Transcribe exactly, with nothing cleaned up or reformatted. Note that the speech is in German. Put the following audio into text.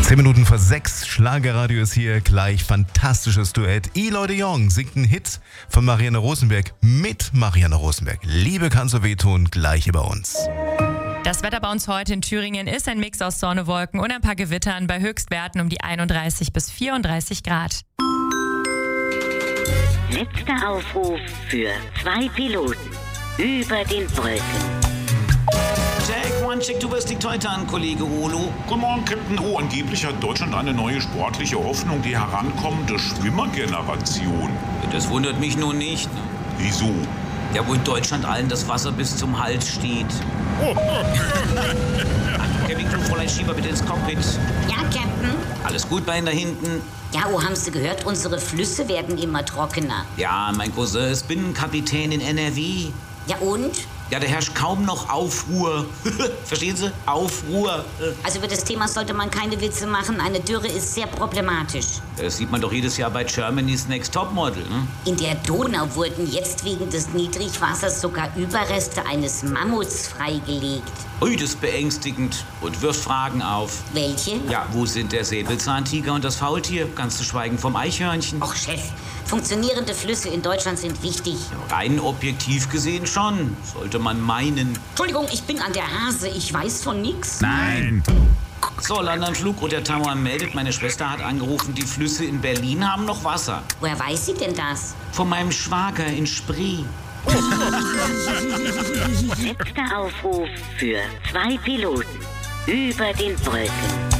Zehn Minuten vor sechs, Schlagerradio ist hier, gleich fantastisches Duett. Eloy de Jong singt einen Hit von Marianne Rosenberg mit Marianne Rosenberg. Liebe kann so wehtun, gleich hier bei uns. Das Wetter bei uns heute in Thüringen ist ein Mix aus Sonne, Wolken und ein paar Gewittern bei Höchstwerten um die einunddreißig bis vierunddreißig Grad. Letzter Aufruf für zwei Piloten über den Wolken. Jack, one check, du wirst die Teute an, Kollege Olo. Guten Morgen, Captain. Oh, angeblich hat Deutschland eine neue sportliche Hoffnung, die herankommende Schwimmergeneration. Das wundert mich nun nicht. Ne? Wieso? Ja, wo in Deutschland allen das Wasser bis zum Hals steht. Kevin, du Fräulein Schieber, bitte ins Cockpit. Ja, Captain. Alles gut bei Ihnen da hinten? Ja, oh, haben Sie gehört? Unsere Flüsse werden immer trockener. Ja, mein Cousin ist Binnenkapitän in N R W. Ja, und? Ja, da herrscht kaum noch Aufruhr. Verstehen Sie? Aufruhr. Also über das Thema sollte man keine Witze machen. Eine Dürre ist sehr problematisch. Das sieht man doch jedes Jahr bei Germany's Next Topmodel. Ne? In der Donau wurden jetzt wegen des Niedrigwassers sogar Überreste eines Mammuts freigelegt. Ui, das ist beängstigend und wirft Fragen auf. Welche? Ja, wo sind der Säbelzahntiger und das Faultier? Ganz zu schweigen vom Eichhörnchen. Och, Chef, funktionierende Flüsse in Deutschland sind wichtig. Rein objektiv gesehen schon, sollte man meinen. Entschuldigung, ich bin an der Hase, ich weiß von nix. Nein. So, London Flugroute der Tower meldet, meine Schwester hat angerufen, die Flüsse in Berlin haben noch Wasser. Woher weiß sie denn das? Von meinem Schwager in Spree. Letzter Aufruf für zwei Piloten über den Wolken.